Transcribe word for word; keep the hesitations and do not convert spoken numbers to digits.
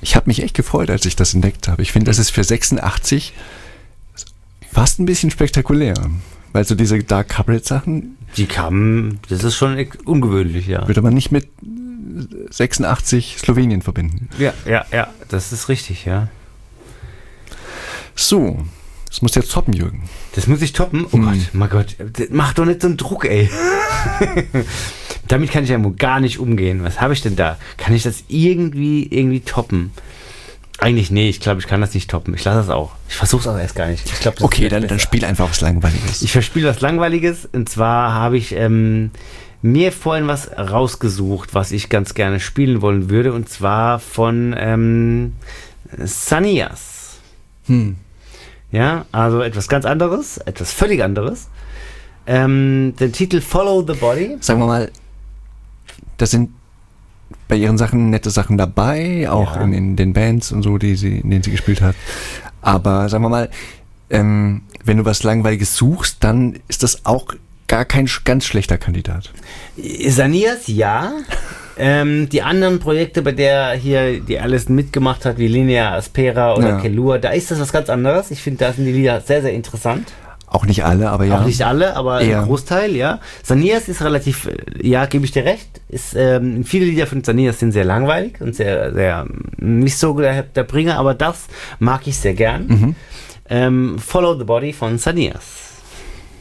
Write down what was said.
Ich habe mich echt gefreut, als ich das entdeckt habe. Ich finde, das ist für sechsundachtzig fast ein bisschen spektakulär. Weil so diese Dark Cabaret-Sachen... Die kamen, das ist schon ungewöhnlich, ja. Würde man nicht mit sechsundachtzig Slowenien verbinden. Ja, ja, ja, das ist richtig, ja. So, das muss jetzt toppen, Jürgen. Das muss ich toppen? Oh hm. Gott, mein Gott, mach doch nicht so einen Druck, ey. Damit kann ich ja gar nicht umgehen. Was habe ich denn da? Kann ich das irgendwie, irgendwie toppen? Eigentlich nee, ich glaube, ich kann das nicht toppen. Ich lasse das auch. Ich versuche es auch erst gar nicht. Ich glaub, das okay, dann, dann spiel einfach was Langweiliges. Ich verspiele was Langweiliges. Und zwar habe ich ähm, mir vorhin was rausgesucht, was ich ganz gerne spielen wollen würde. Und zwar von ähm, Xanias. Hm. Ja, also etwas ganz anderes, etwas völlig anderes. Ähm, den Titel Follow the Body. Sagen wir mal, da sind bei ihren Sachen nette Sachen dabei, auch ja. in, in den Bands und so, die sie, in denen sie gespielt hat. Aber sagen wir mal, ähm, wenn du was Langweiliges suchst, dann ist das auch gar kein ganz schlechter Kandidat. Xanias, ja. ähm, die anderen Projekte, bei der hier die alles mitgemacht hat, wie Linea Aspera oder ja. Kelua, da ist das was ganz anderes. Ich finde, da sind die Lieder sehr, sehr interessant. Auch nicht alle, aber ja. Auch nicht alle, aber eher. Ein Großteil, ja. Xanias ist relativ, ja, gebe ich dir recht. Ist, ähm, viele Lieder von Xanias sind sehr langweilig und sehr, sehr, nicht so der, der Bringer, aber das mag ich sehr gern. Mhm. Ähm, Follow the Body von Xanias.